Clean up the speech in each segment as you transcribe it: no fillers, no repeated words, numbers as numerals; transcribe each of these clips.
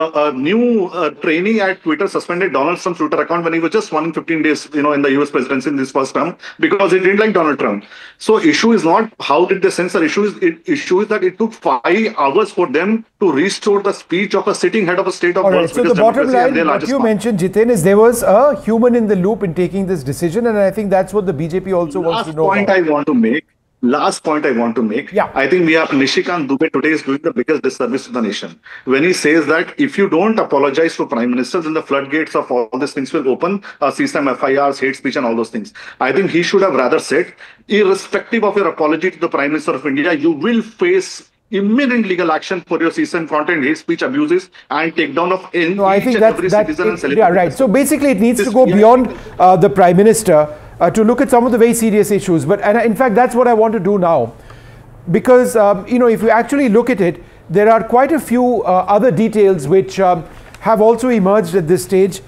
a new trainee at Twitter suspended Donald Trump's Twitter account when he was just 115 days, in the US presidency in this first term because he didn't like Donald Trump. So issue is not how did they censor. Issue is that it took 5 hours for them to restore the speech of a sitting head of a state of All right. world's So the biggest bottom democracy and line, their what largest you market. mentioned, Jitin, is there was a human in the loop in taking this decision, and I think that's what the BJP also wants to Last know point about. I want to make. Last point I want to make. Yeah. I think we have Nishikant Dubey today is doing the biggest disservice to the nation when he says that if you don't apologize to prime ministers, then the floodgates of all these things will open. CSAM, FIRs, hate speech, and all those things. I think he should have rather said, irrespective of your apology to the Prime Minister of India, you will face imminent legal action for your CSAM content, hate speech abuses, and takedown of No, I each think and every citizen and yeah, celebrity. right. So basically, it needs to This, go yeah, beyond the Prime Minister to look at some of the very serious issues. But and in fact, that's what I want to do now, because if you actually look at it, there are quite a few other details which have also emerged at this stage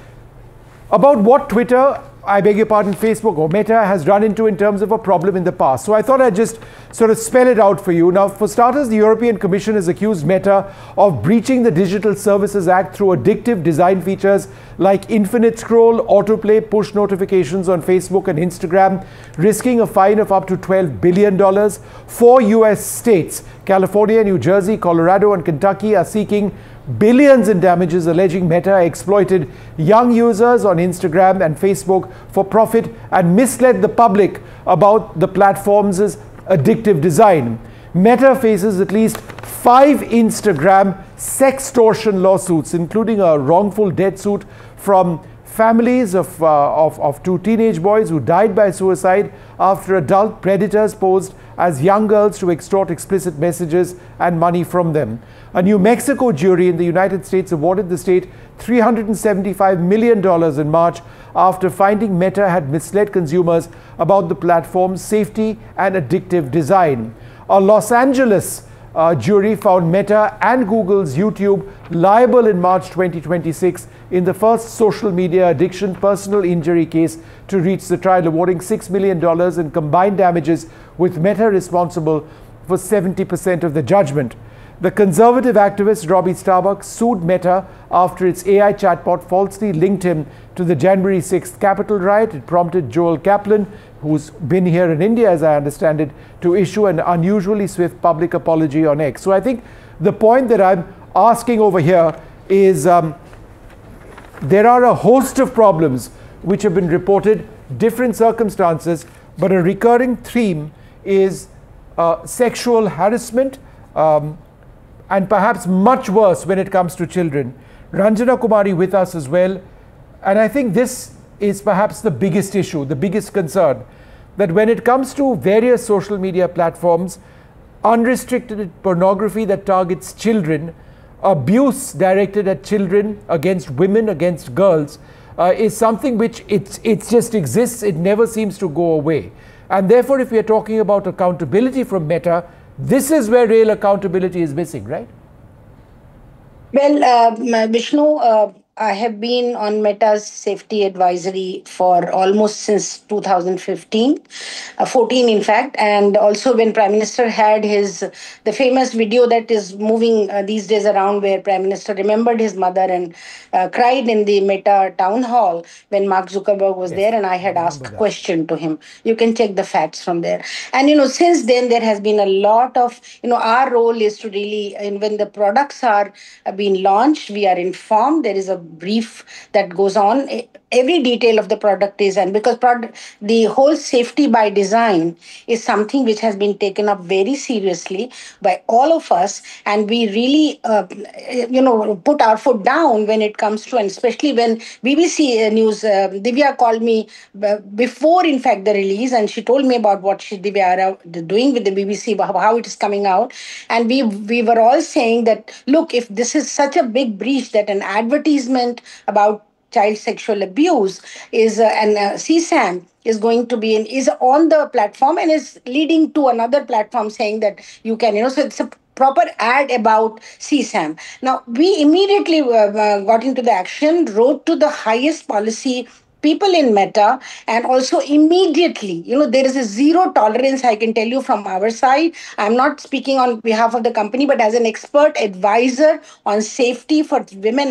about what Twitter, I beg your pardon, Facebook or Meta has run into in terms of a problem in the past. So I thought I'd just sort of spell it out for you. Now, for starters, the European Commission has accused Meta of breaching the Digital Services Act through addictive design features like infinite scroll, autoplay, push notifications on Facebook and Instagram, risking a fine of up to $12 billion. 4 US states, California, New Jersey, Colorado, and Kentucky, are seeking billions in damages, alleging Meta exploited young users on Instagram and Facebook for profit and misled the public about the platform's addictive design. Meta faces at least 5 Instagram sextortion lawsuits, including a wrongful death suit from families of 2 teenage boys who died by suicide after adult predators posed as young girls to extort explicit messages and money from them. A New Mexico jury in the United States awarded the state $375 million in March after finding Meta had misled consumers about the platform's safety and addictive design. A Los Angeles jury found Meta and Google's YouTube liable in March 2026 in the first social media addiction personal injury case to reach the trial, awarding $6 million in combined damages, with Meta responsible for 70% of the judgment. The conservative activist Robbie Starbuck sued Meta after its AI chatbot falsely linked him to the January 6th Capitol riot. It prompted Joel Kaplan, who's been here in India, as I understand it, to issue an unusually swift public apology on X. So I think the point that I'm asking over here is there are a host of problems which have been reported, different circumstances, but a recurring theme is sexual harassment, and perhaps much worse when it comes to children. Ranjana Kumari with us as well. And I think this is perhaps the biggest issue, the biggest concern, that when it comes to various social media platforms, unrestricted pornography that targets children, abuse directed at children, against women, against girls, is something which it just exists. It never seems to go away. And therefore, if we are talking about accountability from Meta, this is where real accountability is missing, right? Well, Vishnu, I have been on Meta's safety advisory for almost since 2015, 14 in fact, and also when Prime Minister had the famous video that is moving these days around, where Prime Minister remembered his mother and cried in the Meta town hall when Mark Zuckerberg was there, and I had asked a question to him. You can check the facts from there. And since then there has been a lot of our role is to really, and when the products are being launched, we are informed. There is a brief that goes on. Every detail of the product is, and because the whole safety by design is something which has been taken up very seriously by all of us, and we really put our foot down when it comes to, and especially when BBC News, Divya called me before in fact the release, and she told me about what Divya are doing with the BBC, how it is coming out, and we were all saying that, look, if this is such a big breach that an advertisement about child sexual abuse is and CSAM is going to be is on the platform and is leading to another platform saying that you can, so it's a proper ad about CSAM. Now, we immediately got into the action, wrote to the highest policy people in Meta, and also immediately, there is a zero tolerance, I can tell you, from our side. I'm not speaking on behalf of the company, but as an expert advisor on safety for women